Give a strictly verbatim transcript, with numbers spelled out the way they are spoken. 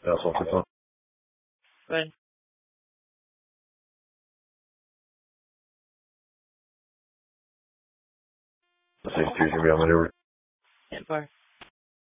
That's what it's on. Good. The six two is going to be on maneuver. ten four.